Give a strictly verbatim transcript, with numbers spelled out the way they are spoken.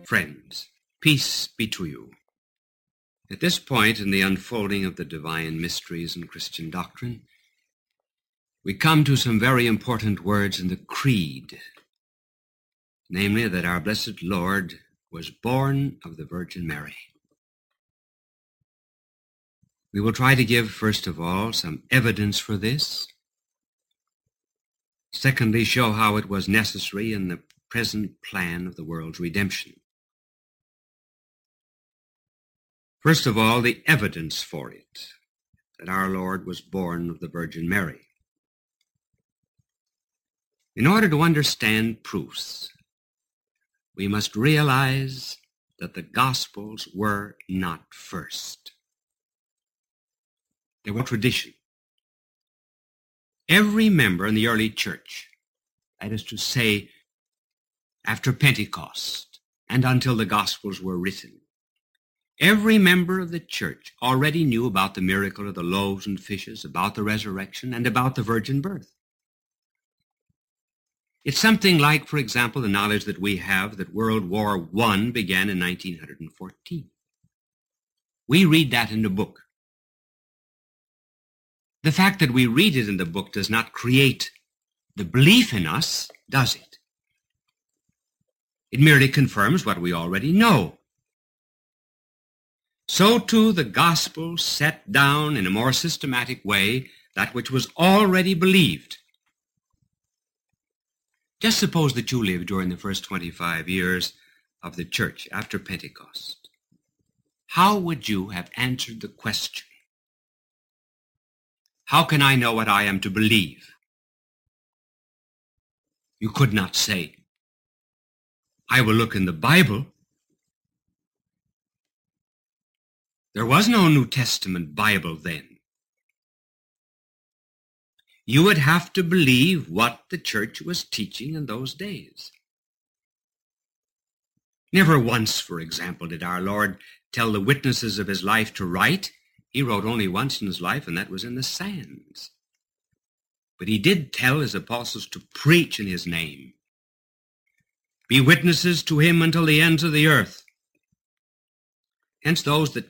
Friends, peace be to you. At this point in the unfolding of the divine mysteries in Christian doctrine, we come to some very important words in the Creed, namely that our blessed Lord was born of the Virgin Mary. We will try to give, first of all, some evidence for this. Secondly, show how it was necessary in the present plan of the world's redemption. First of all, the evidence for it, that our Lord was born of the Virgin Mary. In order to understand proofs, we must realize that the Gospels were not first. They were tradition. Every member in the early church, that is to say, after Pentecost and until the Gospels were written, every member of the church already knew about the miracle of the loaves and fishes, about the resurrection, and about the virgin birth. It's something like, for example, the knowledge that we have that World War One began in nineteen fourteen. We read that in the book. The fact that we read it in the book does not create the belief in us, does it? It merely confirms what we already know. So too the gospel set down in a more systematic way that which was already believed. Just suppose that you lived during the first twenty-five years of the church after Pentecost. How would you have answered the question, how can I know what I am to believe? You could not say, I will look in the Bible. There was no New Testament Bible then. You would have to believe what the church was teaching in those days. Never once, for example, did our Lord tell the witnesses of his life to write. He wrote only once in his life, and that was in the sands. But he did tell his apostles to preach in his name. Be witnesses to him until the ends of the earth. Hence those that